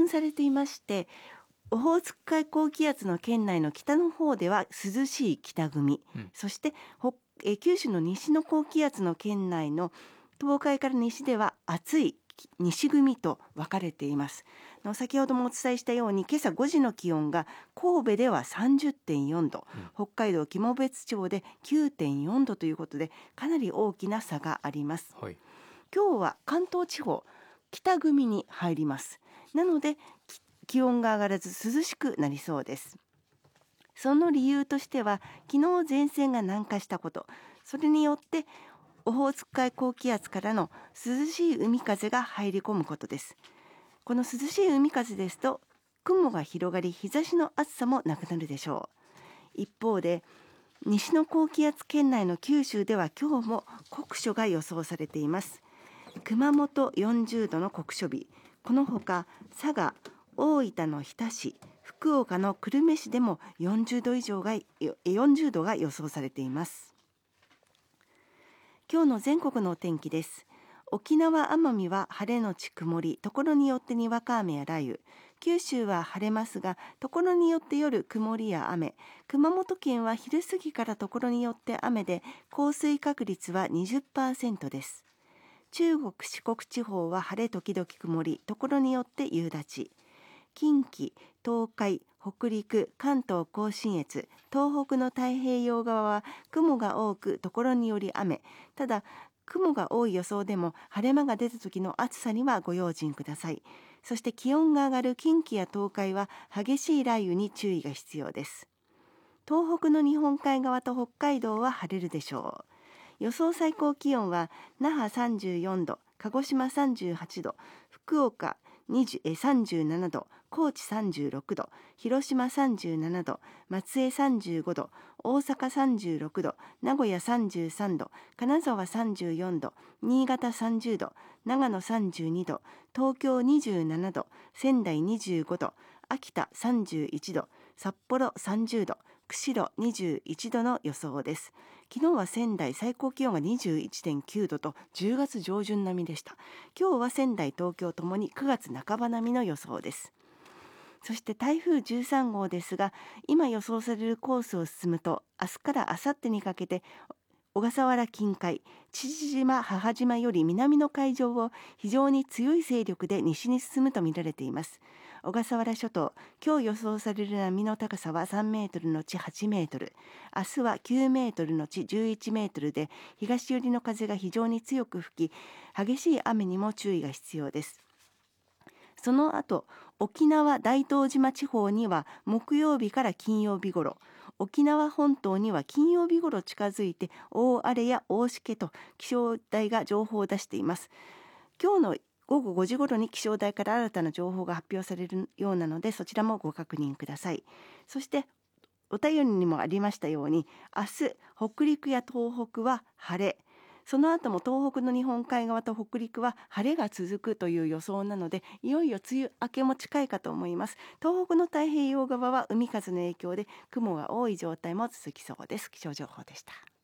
分されていまして、オホーツク海高気圧の圏内の北の方では涼しい北組、そして九州の西の高気圧の圏内の東海から西では暑い西組と分かれています。先ほどもお伝えしたように、今朝5時の気温が神戸では 30.4 度、北海道肝別町で 9.4 度ということで、かなり大きな差があります。今日は関東地方北組に入ります。なので気温が上がらず涼しくなりそうです。その理由としては、昨日前線が南下したこと、それによってオホーツク海高気圧からの涼しい海風が入り込むことです。この涼しい海風ですと雲が広がり、日差しの暑さもなくなるでしょう。一方で西の高気圧圏内の九州では今日も酷暑が予想されています。熊本40度の酷暑日、このほか佐賀、大分の日田市、福岡の久留米市でも40度が予想されています。今日の全国のお天気です。沖縄・奄美は晴れのち曇り、ところによってにわか雨や雷雨。九州は晴れますが、ところによって夜曇りや雨。熊本県は昼過ぎからところによって雨で、降水確率は 20% です。中国・四国地方は晴れ時々曇り、ところによって夕立。近畿、東海、北陸、関東甲信越、東北の太平洋側は雲が多く、ところにより雨。ただ雲が多い予想でも晴れ間が出た時の暑さにはご用心ください。そして気温が上がる近畿や東海は激しい雷雨に注意が必要です。東北の日本海側と北海道は晴れるでしょう。予想最高気温は那覇34度、鹿児島38度、福岡37度、高知36度、広島37度、松江35度、大阪36度、名古屋33度、金沢34度、新潟30度、長野32度、東京27度、仙台25度、秋田31度、札幌30度、釧路21度の予想です。昨日は仙台最高気温が 21.9 度と10月上旬並みでした。今日は仙台、東京ともに9月半ば並みの予想です。そして台風13号ですが、今予想されるコースを進むと、明日から明後日にかけて小笠原近海、父島、母島より南の海上を非常に強い勢力で西に進むとみられています。小笠原諸島、今日予想される波の高さは3メートルのち8メートル、明日は9メートルのち11メートルで、東寄りの風が非常に強く吹き、激しい雨にも注意が必要です。その後、沖縄大東島地方には木曜日から金曜日頃、沖縄本島には金曜日頃近づいて大荒れや大しけと気象台が情報を出しています。今日の午後5時頃に気象台から新たな情報が発表されるようなので、そちらもご確認ください。そしてお便りにもありましたように、明日北陸や東北は晴れ、その後も東北の日本海側と北陸は晴れが続くという予想なので、いよいよ梅雨明けも近いかと思います。東北の太平洋側は海風の影響で雲が多い状態も続きそうです。気象情報でした。